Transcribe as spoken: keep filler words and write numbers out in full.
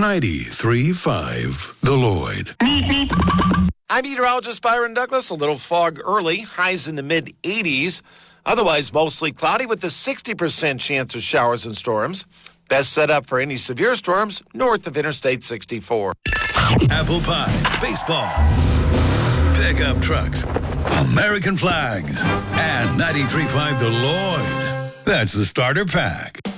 ninety-three point five The Lloyd. I'm meteorologist Byron Douglas. A little fog early, highs in the mid eighties. Otherwise, mostly cloudy with a sixty percent chance of showers and storms. Best set up for any severe storms north of Interstate sixty-four. Apple pie, baseball, pickup trucks, American flags, and ninety-three point five The Lloyd. That's the starter pack.